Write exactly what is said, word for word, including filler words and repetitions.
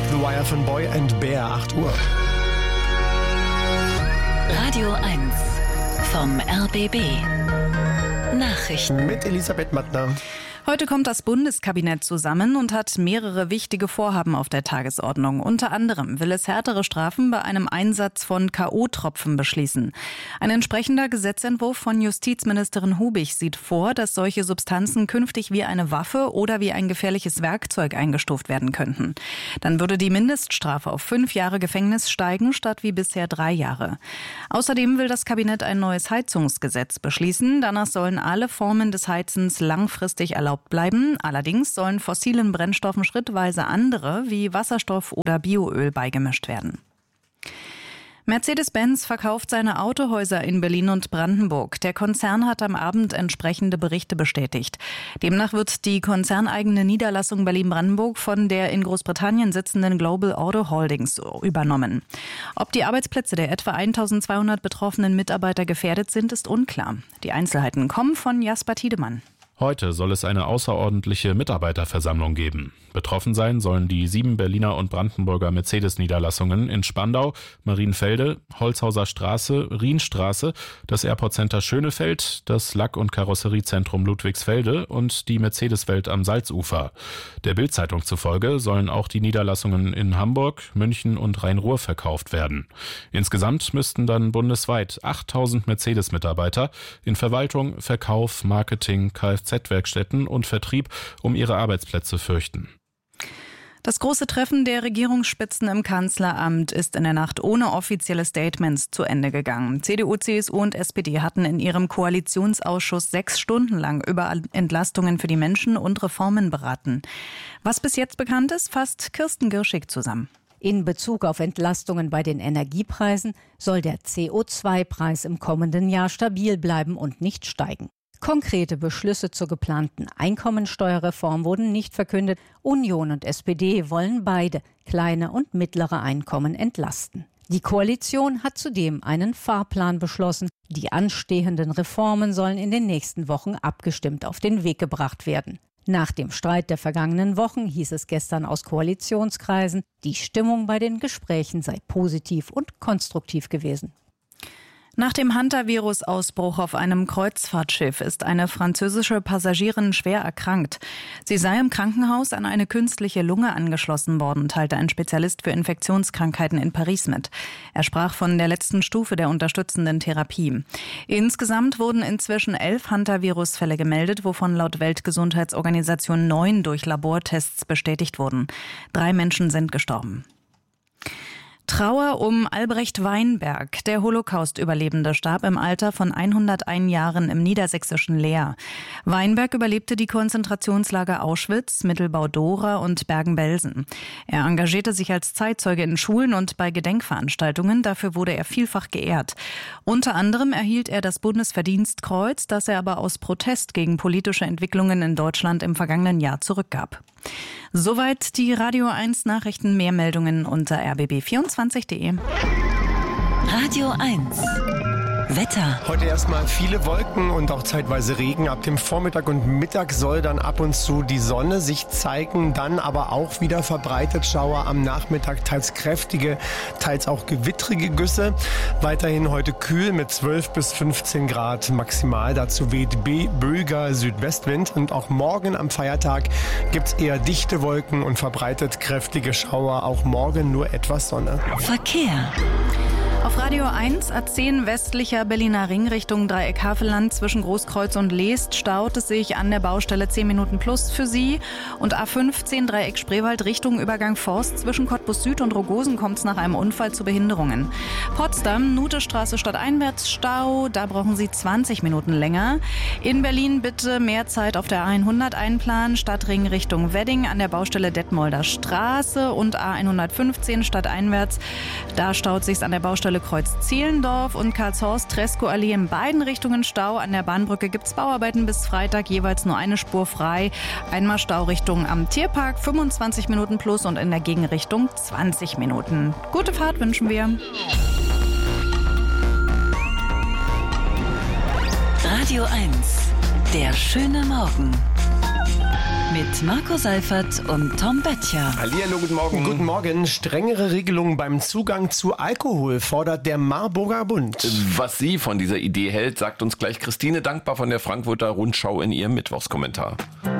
The Wire von Boy and Bear, acht Uhr. Radio eins vom R B B. Nachrichten mit Elisabeth Mattner. Heute kommt das Bundeskabinett zusammen und hat mehrere wichtige Vorhaben auf der Tagesordnung. Unter anderem will es härtere Strafen bei einem Einsatz von K O-Tropfen beschließen. Ein entsprechender Gesetzentwurf von Justizministerin Hubig sieht vor, dass solche Substanzen künftig wie eine Waffe oder wie ein gefährliches Werkzeug eingestuft werden könnten. Dann würde die Mindeststrafe auf fünf Jahre Gefängnis steigen, statt wie bisher drei Jahre. Außerdem will das Kabinett ein neues Heizungsgesetz beschließen. Danach sollen alle Formen des Heizens langfristig erlaubt bleiben. Allerdings sollen fossilen Brennstoffen schrittweise andere wie Wasserstoff oder Bioöl beigemischt werden. Mercedes-Benz verkauft seine Autohäuser in Berlin und Brandenburg. Der Konzern hat am Abend entsprechende Berichte bestätigt. Demnach wird die konzerneigene Niederlassung Berlin-Brandenburg von der in Großbritannien sitzenden Global Auto Holdings übernommen. Ob die Arbeitsplätze der etwa eintausendzweihundert betroffenen Mitarbeiter gefährdet sind, ist unklar. Die Einzelheiten kommen von Jasper Tiedemann. Heute soll es eine außerordentliche Mitarbeiterversammlung geben. Betroffen sein sollen die sieben Berliner und Brandenburger Mercedes-Niederlassungen in Spandau, Marienfelde, Holzhauser Straße, Rienstraße, das Airport Center Schönefeld, das Lack- und Karosseriezentrum Ludwigsfelde und die Mercedes-Welt am Salzufer. Der Bild-Zeitung zufolge sollen auch die Niederlassungen in Hamburg, München und Rhein-Ruhr verkauft werden. Insgesamt müssten dann bundesweit achttausend Mercedes-Mitarbeiter in Verwaltung, Verkauf, Marketing, Kfz-Werkstätten und Vertrieb um ihre Arbeitsplätze fürchten. Das große Treffen der Regierungsspitzen im Kanzleramt ist in der Nacht ohne offizielle Statements zu Ende gegangen. C D U, C S U und S P D hatten in ihrem Koalitionsausschuss sechs Stunden lang über Entlastungen für die Menschen und Reformen beraten. Was bis jetzt bekannt ist, fasst Kirsten Girschig zusammen. In Bezug auf Entlastungen bei den Energiepreisen soll der C O zwei Preis im kommenden Jahr stabil bleiben und nicht steigen. Konkrete Beschlüsse zur geplanten Einkommensteuerreform wurden nicht verkündet. Union und S P D wollen beide kleine und mittlere Einkommen entlasten. Die Koalition hat zudem einen Fahrplan beschlossen. Die anstehenden Reformen sollen in den nächsten Wochen abgestimmt auf den Weg gebracht werden. Nach dem Streit der vergangenen Wochen hieß es gestern aus Koalitionskreisen, die Stimmung bei den Gesprächen sei positiv und konstruktiv gewesen. Nach dem Hantavirus-Ausbruch auf einem Kreuzfahrtschiff ist eine französische Passagierin schwer erkrankt. Sie sei im Krankenhaus an eine künstliche Lunge angeschlossen worden, teilte ein Spezialist für Infektionskrankheiten in Paris mit. Er sprach von der letzten Stufe der unterstützenden Therapie. Insgesamt wurden inzwischen elf Hantavirus-Fälle gemeldet, wovon laut Weltgesundheitsorganisation neun durch Labortests bestätigt wurden. Drei Menschen sind gestorben. Trauer um Albrecht Weinberg. Der Holocaust-Überlebende starb im Alter von hunderteins Jahren im niedersächsischen Leer. Weinberg überlebte die Konzentrationslager Auschwitz, Mittelbau-Dora und Bergen-Belsen. Er engagierte sich als Zeitzeuge in Schulen und bei Gedenkveranstaltungen. Dafür wurde er vielfach geehrt. Unter anderem erhielt er das Bundesverdienstkreuz, das er aber aus Protest gegen politische Entwicklungen in Deutschland im vergangenen Jahr zurückgab. Soweit die Radio eins Nachrichten. Mehr Meldungen unter r b b vierundzwanzig punkt d e. Radio eins Wetter. Heute erstmal viele Wolken und auch zeitweise Regen. Ab dem Vormittag und Mittag soll dann ab und zu die Sonne sich zeigen, dann aber auch wieder verbreitet Schauer am Nachmittag, teils kräftige, teils auch gewittrige Güsse. Weiterhin heute kühl mit zwölf bis fünfzehn Grad maximal. Dazu weht böiger Südwestwind und auch morgen am Feiertag gibt es eher dichte Wolken und verbreitet kräftige Schauer. Auch morgen nur etwas Sonne. Verkehr. Auf Radio eins, A zehn westlicher Berliner Ring Richtung Dreieck-Havelland zwischen Großkreuz und Leest staut es sich an der Baustelle zehn Minuten plus für Sie. Und A fünfzehn Dreieck Spreewald Richtung Übergang Forst zwischen Cottbus Süd und Rogosen kommt es nach einem Unfall zu Behinderungen. Potsdam, Nutestraße stadteinwärts Stau, da brauchen Sie zwanzig Minuten länger. In Berlin bitte mehr Zeit auf der A hundert einplanen, Stadtring Richtung Wedding an der Baustelle Detmolder Straße und A hundertfünfzehn stadteinwärts. Da staut sich's an der Baustelle Kreuz Zehlendorf und Karlshorst Treskow-Allee in beiden Richtungen Stau. An der Bahnbrücke gibt's Bauarbeiten bis Freitag, jeweils nur eine Spur frei. Einmal Staurichtung am Tierpark, fünfundzwanzig Minuten plus und in der Gegenrichtung zwanzig Minuten. Gute Fahrt wünschen wir. Radio eins, der schöne Morgen. Mit Marco Seifert und Tom Böttcher. Hallihallo, guten Morgen. Guten Morgen. Strengere Regelungen beim Zugang zu Alkohol fordert der Marburger Bund. Was sie von dieser Idee hält, sagt uns gleich Christine Dankbar von der Frankfurter Rundschau in ihrem Mittwochskommentar.